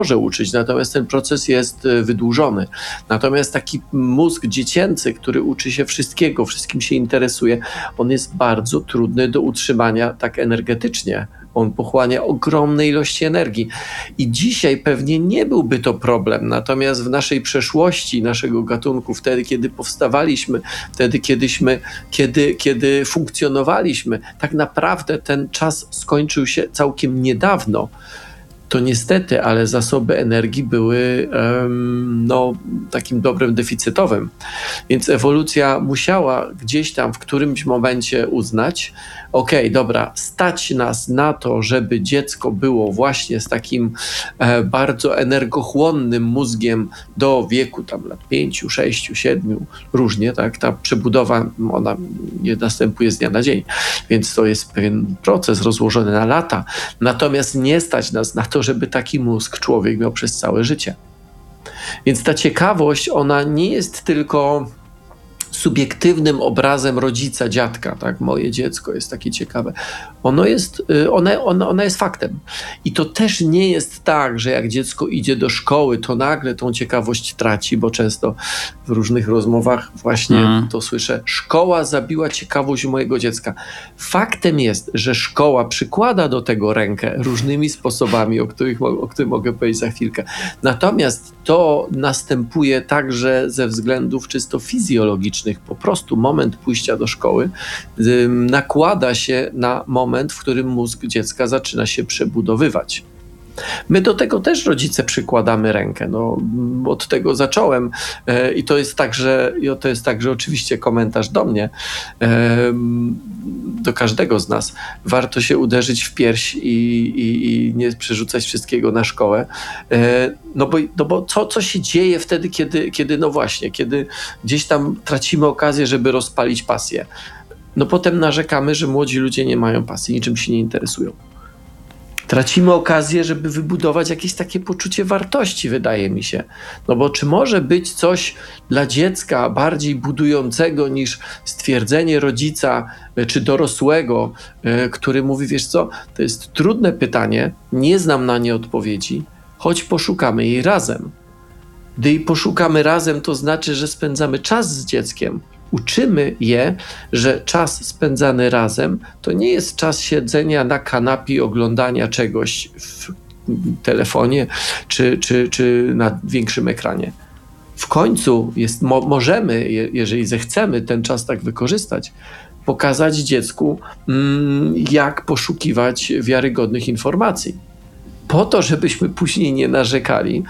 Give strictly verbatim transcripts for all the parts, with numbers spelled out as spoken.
może uczyć, natomiast ten proces jest wydłużony. Natomiast taki mózg dziecięcy, który uczy się wszystkiego, wszystkim się interesuje, on jest bardzo trudny do utrzymania tak energetycznie. On pochłania ogromne ilości energii. I dzisiaj pewnie nie byłby to problem, natomiast w naszej przeszłości, naszego gatunku, wtedy, kiedy powstawaliśmy, wtedy, kiedyśmy, kiedy, kiedy funkcjonowaliśmy, tak naprawdę ten czas skończył się całkiem niedawno. To niestety, ale zasoby energii były um, no, takim dobrem deficytowym. Więc ewolucja musiała gdzieś tam w którymś momencie uznać, okej, okay, dobra, stać nas na to, żeby dziecko było właśnie z takim e, bardzo energochłonnym mózgiem do wieku tam lat pięciu, sześciu, siedmiu, różnie, tak? Ta przebudowa, ona nie następuje z dnia na dzień, więc to jest pewien proces rozłożony na lata. Natomiast nie stać nas na to, żeby taki mózg człowiek miał przez całe życie. Więc ta ciekawość, ona nie jest tylko subiektywnym obrazem rodzica, dziadka, tak, moje dziecko jest takie ciekawe. Ono jest, ona, ona, ona jest faktem. I to też nie jest tak, że jak dziecko idzie do szkoły, to nagle tą ciekawość traci, bo często w różnych rozmowach właśnie mm. to słyszę, szkoła zabiła ciekawość mojego dziecka. Faktem jest, że szkoła przykłada do tego rękę różnymi sposobami, o których, o których mogę powiedzieć za chwilkę. Natomiast to następuje także ze względów czysto fizjologicznych. Po prostu moment pójścia do szkoły y, nakłada się na moment, w którym mózg dziecka zaczyna się przebudowywać. My do tego też rodzice przykładamy rękę. No, od tego zacząłem e, i to jest także, i to jest także oczywiście komentarz do mnie, e, do każdego z nas. Warto się uderzyć w pierś i, i, i nie przerzucać wszystkiego na szkołę. E, no bo, no bo co, co się dzieje wtedy, kiedy, kiedy, no właśnie, kiedy gdzieś tam tracimy okazję, żeby rozpalić pasję. No potem narzekamy, że młodzi ludzie nie mają pasji, niczym się nie interesują. Tracimy okazję, żeby wybudować jakieś takie poczucie wartości, wydaje mi się. No bo czy może być coś dla dziecka bardziej budującego niż stwierdzenie rodzica czy dorosłego, który mówi, wiesz co, to jest trudne pytanie, nie znam na nie odpowiedzi, choć poszukamy jej razem. Gdy jej poszukamy razem, to znaczy, że spędzamy czas z dzieckiem. Uczymy je, że czas spędzany razem to nie jest czas siedzenia na kanapie i oglądania czegoś w telefonie czy, czy, czy na większym ekranie. W końcu jest, mo, możemy, je, jeżeli zechcemy ten czas tak wykorzystać, pokazać dziecku, mm, jak poszukiwać wiarygodnych informacji. Po to, żebyśmy później nie narzekali,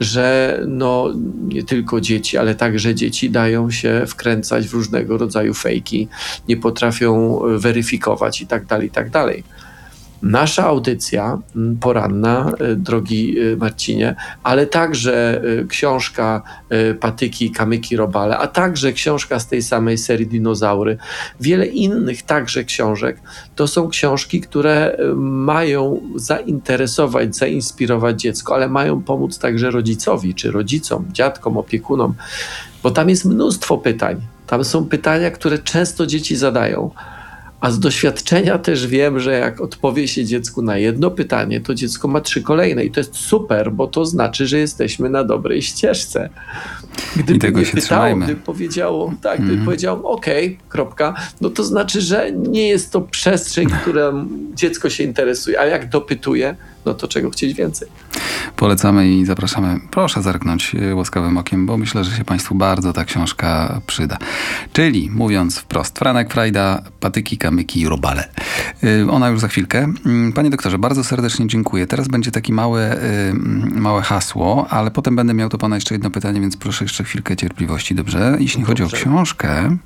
że no, nie tylko dzieci, ale także dzieci dają się wkręcać w różnego rodzaju fejki, nie potrafią weryfikować i tak dalej, i tak dalej. Nasza audycja poranna, drogi Marcinie, ale także książka Patyki, Kamyki, Robale, a także książka z tej samej serii Dinozaury, wiele innych także książek, to są książki, które mają zainteresować, zainspirować dziecko, ale mają pomóc także rodzicowi, czy rodzicom, dziadkom, opiekunom, bo tam jest mnóstwo pytań. Tam są pytania, które często dzieci zadają. A z doświadczenia też wiem, że jak odpowie się dziecku na jedno pytanie, to dziecko ma trzy kolejne i to jest super, bo to znaczy, że jesteśmy na dobrej ścieżce. Gdyby I tego nie się pytało, trzymajmy. gdyby powiedziało, tak, gdyby mm. powiedziało okej, okay, kropka, no to znaczy, że nie jest to przestrzeń, którą dziecko się interesuje, a jak dopytuje, no to czego chcieć więcej. Polecamy i zapraszamy. Proszę zerknąć łaskawym okiem, bo myślę, że się Państwu bardzo ta książka przyda. Czyli, mówiąc wprost, Franek Frajda, Patyki, Kamyki i Robale. Yy, ona już za chwilkę. Yy, panie doktorze, bardzo serdecznie dziękuję. Teraz będzie takie małe, yy, małe hasło, ale potem będę miał do Pana jeszcze jedno pytanie, więc proszę jeszcze chwilkę cierpliwości, dobrze? Jeśli dobrze. chodzi o książkę...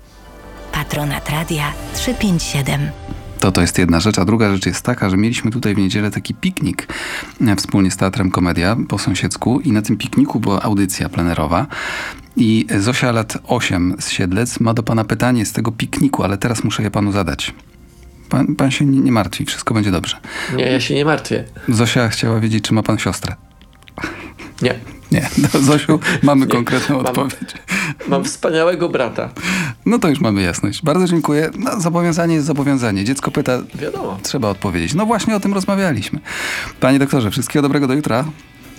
Patronat Radia trzysta pięćdziesiąt siedem. To to jest jedna rzecz, a druga rzecz jest taka, że mieliśmy tutaj w niedzielę taki piknik wspólnie z Teatrem Komedia po sąsiedzku i na tym pikniku była audycja plenerowa i Zosia lat osiem z Siedlec ma do Pana pytanie z tego pikniku, ale teraz muszę je Panu zadać. Pan, pan się nie, nie martwi, wszystko będzie dobrze. Nie, ja się nie martwię. Zosia chciała wiedzieć, czy ma Pan siostrę. Nie. Nie, no, Zosiu, mamy nie, konkretną mam, odpowiedź. Mam wspaniałego brata. No to już mamy jasność. Bardzo dziękuję. No, zobowiązanie jest zobowiązanie. Dziecko pyta, wiadomo. Trzeba odpowiedzieć. No właśnie o tym rozmawialiśmy. Panie doktorze, wszystkiego dobrego do jutra.